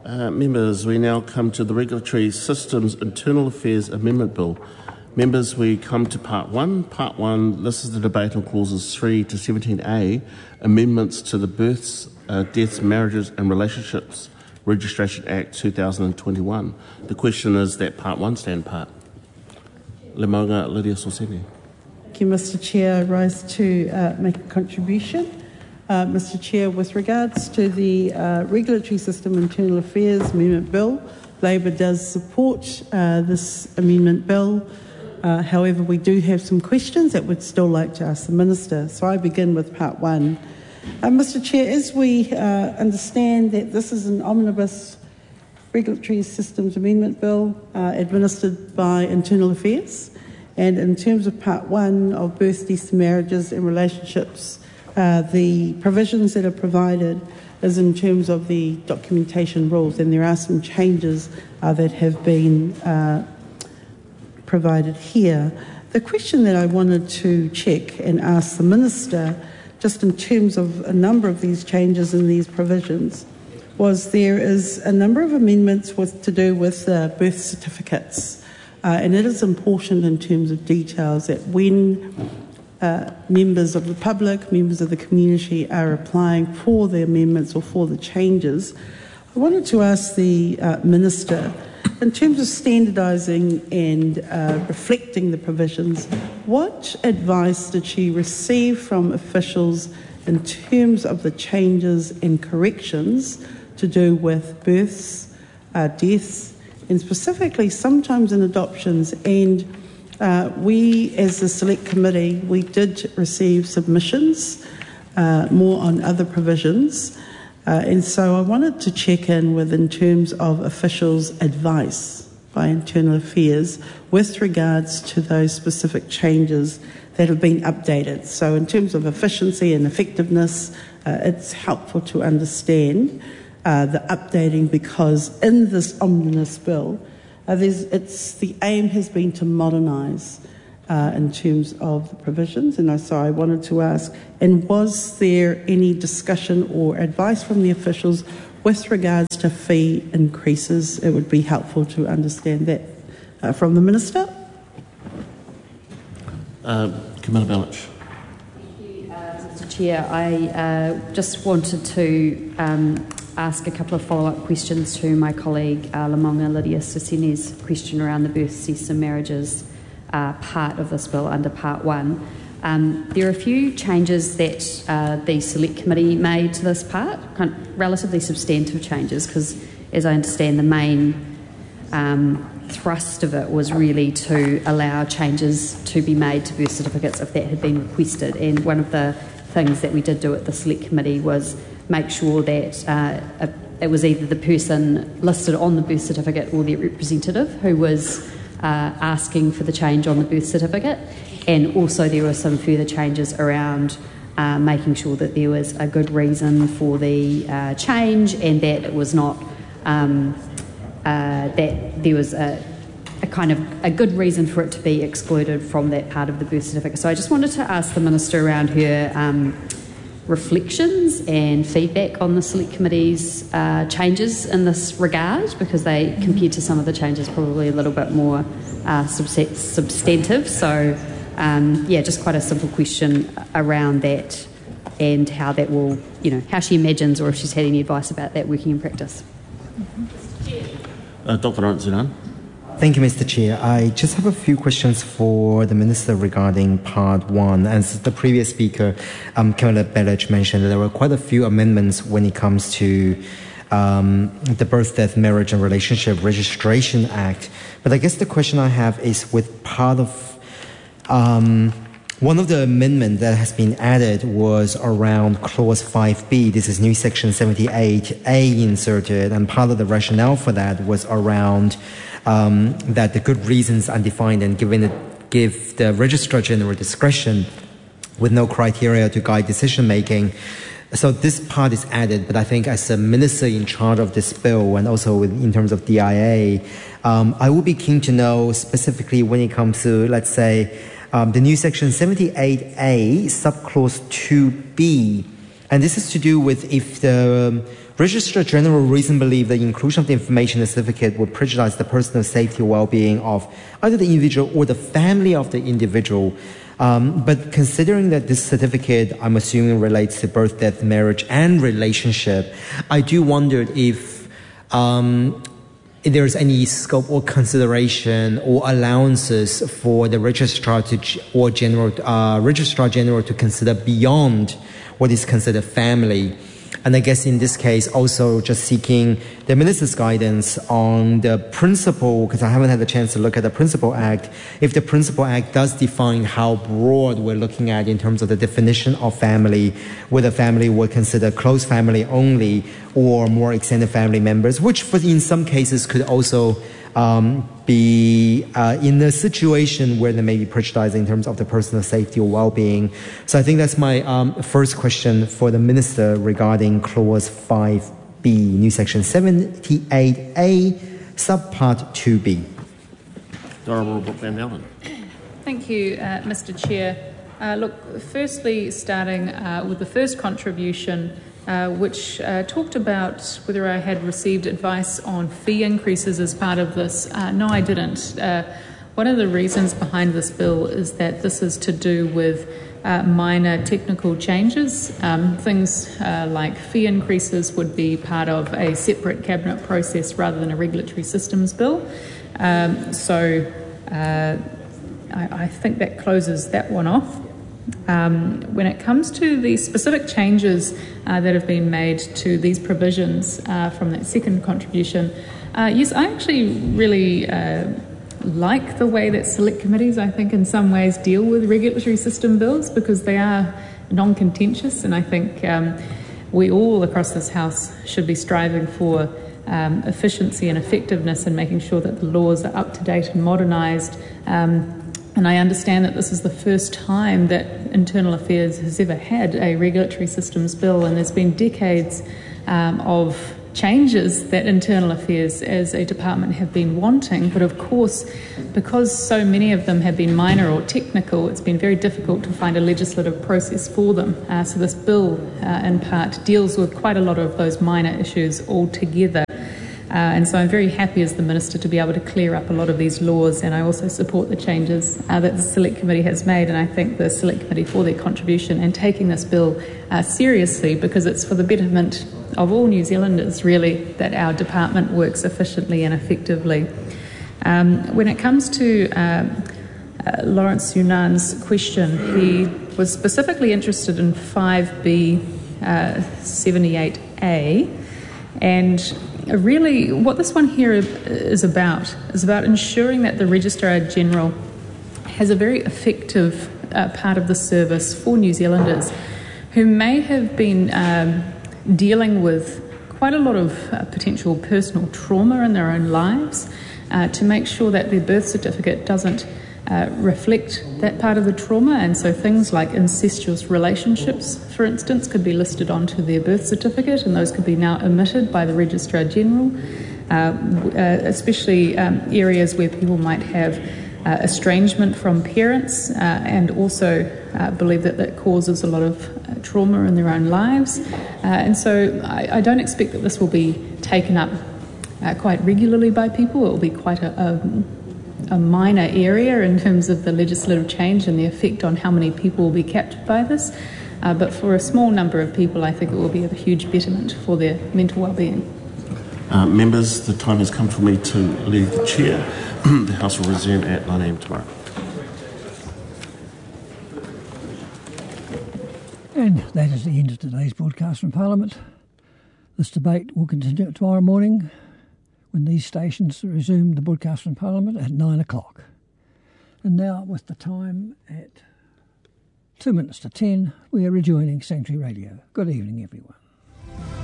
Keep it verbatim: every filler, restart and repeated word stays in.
Uh, members, we now come to the Regulatory Systems Internal Affairs Amendment Bill. Members, we come to Part one. Part one, this is the debate on Clauses three to seventeen A, amendments to the Births, uh, Deaths, Marriages and Relationships Registration Act two thousand twenty-one. The question is that Part one stand part. Le maunga Lydia Sorsini. Thank you, Mister Chair. I rise to uh, make a contribution. Uh, Mister Chair, with regards to the uh, Regulatory System Internal Affairs Amendment Bill, Labor does support uh, this amendment bill. Uh, however, we do have some questions that we'd still like to ask the Minister. So I begin with Part one. Uh, Mister Chair, as we uh, understand that this is an omnibus Regulatory Systems Amendment Bill uh, administered by Internal Affairs, and in terms of Part one of Births, Deaths, Marriages and Relationships, Uh, the provisions that are provided is in terms of the documentation rules, and there are some changes uh, that have been uh, provided here. The question that I wanted to check and ask the Minister, just in terms of a number of these changes in these provisions, was there is a number of amendments with, to do with uh, birth certificates, uh, and it is important in terms of details that when Uh, members of the public, members of the community are applying for the amendments or for the changes, I wanted to ask the uh, Minister, in terms of standardising and uh, reflecting the provisions, what advice did she receive from officials in terms of the changes and corrections to do with births, uh, deaths, and specifically sometimes in adoptions? And Uh, we, as the Select Committee, we did receive submissions, uh, more on other provisions, uh, and so I wanted to check in with, in terms of officials' advice by Internal Affairs with regards to those specific changes that have been updated. So in terms of efficiency and effectiveness, uh, it's helpful to understand uh, the updating, because in this omnibus bill, Uh, it's, the aim has been to modernise uh, in terms of the provisions, and I, so I wanted to ask, and was there any discussion or advice from the officials with regards to fee increases? It would be helpful to understand that uh, from the Minister. Uh, Camilla Belich. Thank you, uh, Mister Chair. I uh, just wanted to um, ask a couple of follow-up questions to my colleague uh, Le maunga Lydia Sorsini's question around the births, deaths and marriages uh, part of this bill under Part one. Um, there are a few changes that uh, the Select Committee made to this part, kind of relatively substantive changes, because as I understand the main um, thrust of it was really to allow changes to be made to birth certificates if that had been requested. And one of the things that we did do at the Select Committee was make sure that uh, it was either the person listed on the birth certificate or their representative who was uh, asking for the change on the birth certificate. And also there were some further changes around uh, making sure that there was a good reason for the uh, change, and that it was not, um, uh, that there was a, a kind of a good reason for it to be excluded from that part of the birth certificate. So I just wanted to ask the Minister around her um, reflections and feedback on the Select Committee's uh, changes in this regard, because they, compared to some of the changes, probably a little bit more uh, subs- substantive. So, um, yeah, just quite a simple question around that, and how that will, you know, how she imagines, or if she's had any advice about that working in practice. Uh, Doctor Zinan. Thank you, Mister Chair. I just have a few questions for the Minister regarding Part one. As the previous speaker, um, Camilla Belich, mentioned, there were quite a few amendments when it comes to um, the Birth, Death, Marriage and Relationship Registration Act. But I guess the question I have is with part of um, one of the amendments that has been added was around Clause five B. This is new Section seventy-eight A inserted, and part of the rationale for that was around Um, that the good reasons are defined and given it, give the Registrar General discretion with no criteria to guide decision making. So this part is added, but I think as a minister in charge of this bill, and also with, in terms of D I A, um, I would be keen to know specifically when it comes to, let's say, um, the new Section seventy-eight A, subclause two B, and this is to do with if the Registrar General reason believe the inclusion of the information in the certificate would prejudice the personal safety or well-being of either the individual or the family of the individual. Um, but considering that this certificate, I'm assuming, relates to birth, death, marriage, and relationship, I do wonder if um, if there's any scope or consideration or allowances for the registrar to or general uh, registrar general to consider beyond what is considered family. And I guess in this case, also just seeking the minister's guidance on the principle, because I haven't had the chance to look at the Principal Act, if the Principal Act does define how broad we're looking at in terms of the definition of family, whether family would consider close family only or more extended family members, which for, in some cases could also um, be uh, in a situation where they may be prejudiced in terms of the personal safety or well-being. So I think that's my um, first question for the Minister regarding Clause five B, new Section seventy-eight A, Subpart two B. The Honourable Brooke Van Dalen. Thank you, uh, Mister Chair. Uh, look, firstly, starting uh, with the first contribution, Uh, which uh, talked about whether I had received advice on fee increases as part of this. Uh, no, I didn't. Uh, one of the reasons behind this bill is that this is to do with uh, minor technical changes. Um, things uh, like fee increases would be part of a separate cabinet process rather than a regulatory systems bill. Um, so uh, I, I think that closes that one off. Um, when it comes to the specific changes uh, that have been made to these provisions uh, from that second contribution, uh, yes, I actually really uh, like the way that select committees, I think, in some ways deal with regulatory system bills because they are non-contentious, and I think um, we all across this House should be striving for um, efficiency and effectiveness and making sure that the laws are up to date and modernised. Um, And I understand that this is the first time that Internal Affairs has ever had a regulatory systems bill, and there's been decades um, of changes that Internal Affairs as a department have been wanting. But of course, because so many of them have been minor or technical, it's been very difficult to find a legislative process for them. Uh, so this bill, uh, in part, deals with quite a lot of those minor issues altogether. Uh, and so I'm very happy as the Minister to be able to clear up a lot of these laws, and I also support the changes uh, that the Select Committee has made, and I thank the Select Committee for their contribution and taking this bill uh, seriously, because it's for the betterment of all New Zealanders, really, that our department works efficiently and effectively. Um, when it comes to uh, uh, Lawrence Yunan's question, he was specifically interested in five B uh, seventy-eight A, and really, what this one here is about is about ensuring that the Registrar General has a very effective uh, part of the service for New Zealanders who may have been um, dealing with quite a lot of uh, potential personal trauma in their own lives, uh, to make sure that their birth certificate doesn't Uh, reflect that part of the trauma, and so things like incestuous relationships, for instance, could be listed onto their birth certificate, and those could be now omitted by the Registrar General, uh, uh, especially um, areas where people might have uh, estrangement from parents uh, and also uh, believe that that causes a lot of uh, trauma in their own lives. Uh, and so I, I don't expect that this will be taken up uh, quite regularly by people. It will be quite a, a a minor area in terms of the legislative change and the effect on how many people will be captured by this. Uh, but for a small number of people, I think it will be a huge betterment for their mental well-being. Uh, members, the time has come for me to leave the chair. The House will resume at nine a m tomorrow. And that is the end of today's broadcast from Parliament. This debate will continue tomorrow morning when these stations resume the broadcast from Parliament at nine o'clock. And now, with the time at two minutes to ten, we are rejoining Sanctuary Radio. Good evening, everyone.